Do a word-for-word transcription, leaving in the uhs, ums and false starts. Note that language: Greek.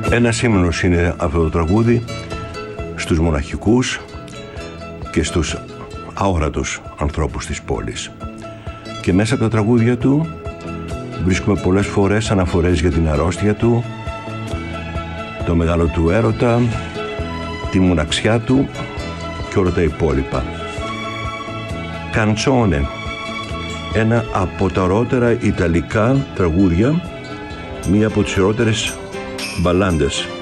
Ένας ύμνος είναι αυτό το τραγούδι στους μοναχικούς και στους αόρατους ανθρώπους της πόλης. Και μέσα από τα τραγούδια του βρίσκουμε πολλές φορές αναφορές για την αρρώστια του, το μεγάλο του έρωτα, τη μοναξιά του και όλα τα υπόλοιπα. Καντσόνε, ένα από τα ωραιότερα ιταλικά τραγούδια, μία από τις ωραιότερες μπαλάντες